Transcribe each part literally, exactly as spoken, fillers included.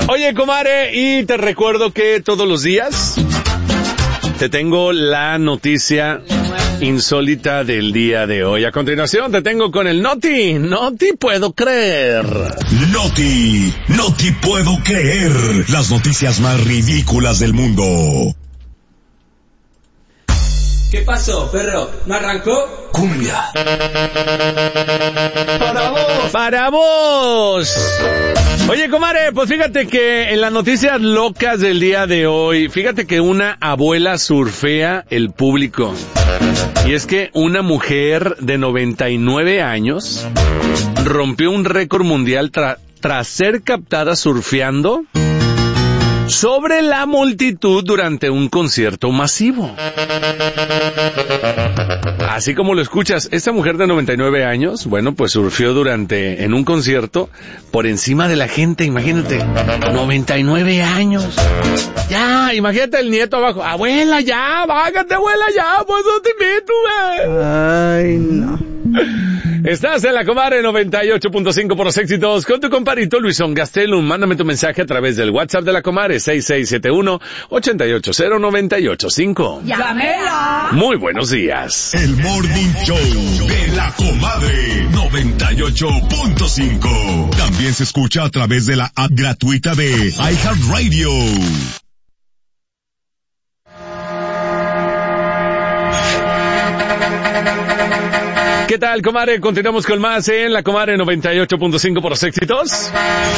Oye, comadre, y te recuerdo que todos los días te tengo la noticia insólita del día de hoy. A continuación te tengo con el Noti. Noti puedo creer. Noti. Noti puedo creer. Las noticias más ridículas del mundo. ¿Qué pasó, perro? ¿No arrancó? Cumbia. Para vos. Para vos. Oye, comadre, pues fíjate que en las noticias locas del día de hoy, fíjate que una abuela surfea el público. Y es que una mujer de noventa y nueve años rompió un récord mundial tra- tras ser captada surfeando sobre la multitud durante un concierto masivo. Así como lo escuchas, esta mujer de noventa y nueve años, bueno, pues surfeó durante, en un concierto, por encima de la gente, imagínate, noventa y nueve años. Ya, imagínate el nieto abajo, abuela, ya, bájate, abuela, ya, pues no te invito, güey. Ay, no. Estás en la comadre noventa y ocho punto cinco por los éxitos con tu compadrito Luisón Gastelum. Mándame tu mensaje a través del WhatsApp de la comadre seis seis siete uno, ocho ocho cero, nueve ocho cinco. ¡Llámela! Muy buenos días. El Morning Show de la comadre noventa y ocho punto cinco. También se escucha a través de la app gratuita de iHeartRadio. ¿Qué tal, comadre? Continuamos con más en la comadre noventa y ocho punto cinco por los éxitos.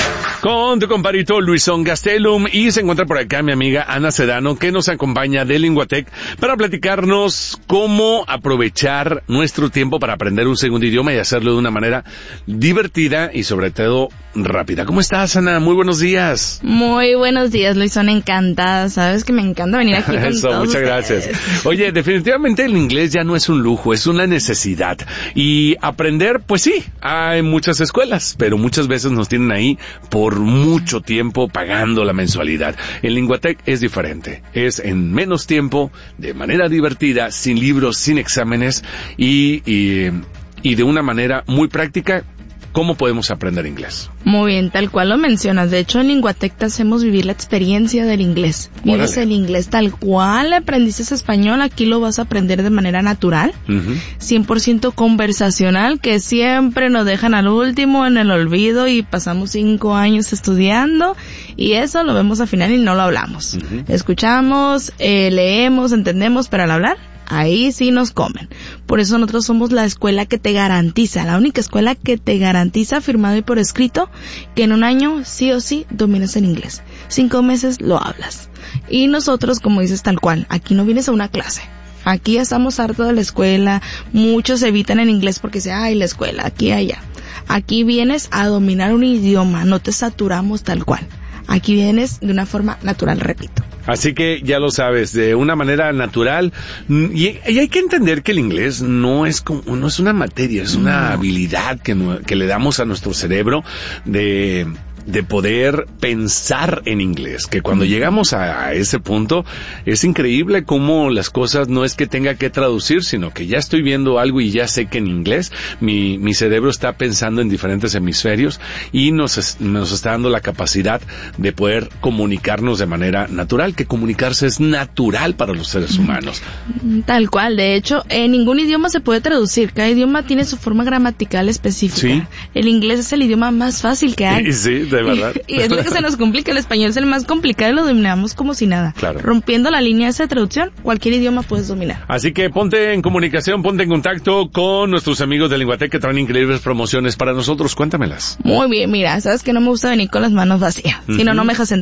Con tu compadrito Luisón Gastelum. Y se encuentra por acá mi amiga Ana Sedano, que nos acompaña de Linguatec para platicarnos cómo aprovechar nuestro tiempo para aprender un segundo idioma y hacerlo de una manera divertida y sobre todo rápida. ¿Cómo estás, Ana? Muy buenos días. Muy buenos días, Luisón. Encantada. Sabes que me encanta venir aquí con Eso, todos muchas ustedes. gracias. Oye, definitivamente el inglés ya no es un lujo, es una necesidad. Y aprender, pues sí, hay muchas escuelas, pero muchas veces nos tienen ahí por mucho tiempo pagando la mensualidad. En Linguatec es diferente, es en menos tiempo, de manera divertida, sin libros, sin exámenes y, y, y de una manera muy práctica. ¿Cómo podemos aprender inglés? Muy bien, tal cual lo mencionas. De hecho, en Linguatec te hacemos vivir la experiencia del inglés. Vives Órale. el inglés tal cual aprendiste español, aquí lo vas a aprender de manera natural, Uh-huh. cien por ciento conversacional, que siempre nos dejan al último en el olvido y pasamos cinco años estudiando y eso lo vemos al final y no lo hablamos. Uh-huh. Escuchamos, eh, leemos, entendemos, pero al hablar, ahí sí nos comen. Por eso nosotros somos la escuela que te garantiza, la única escuela que te garantiza, firmado y por escrito, que en un año sí o sí dominas el inglés. Cinco meses lo hablas. Y nosotros, como dices tal cual, aquí no vienes a una clase. Aquí estamos hartos de la escuela, muchos evitan el inglés porque dicen, ay, la escuela, aquí, allá. Aquí vienes a dominar un idioma, no te saturamos tal cual. Aquí vienes de una forma natural, repito. Así que ya lo sabes, de una manera natural. Y, y hay que entender que el inglés no es como, no es una materia, es una habilidad que, no, que le damos a nuestro cerebro de, de poder pensar en inglés. Que cuando llegamos a, a ese punto, es increíble cómo las cosas no es que tenga que traducir, sino que ya estoy viendo algo y ya sé que en inglés mi, mi cerebro está pensando en diferentes hemisferios y nos, nos está dando la capacidad de poder comunicarnos de manera natural, que comunicarse es natural para los seres humanos. Tal cual, de hecho, en ningún idioma se puede traducir, cada idioma tiene su forma gramatical específica. Sí. El inglés es el idioma más fácil que hay. Sí, sí, de verdad. Y, y es lo que se nos complica, el español es el más complicado y lo dominamos como si nada. Claro. Rompiendo la línea esa de traducción, cualquier idioma puedes dominar. Así que ponte en comunicación, ponte en contacto con nuestros amigos de Linguatec que traen increíbles promociones para nosotros. Cuéntamelas. Muy bien, mira, sabes que no me gusta venir con las manos vacías, uh-huh. Si no, no me dejas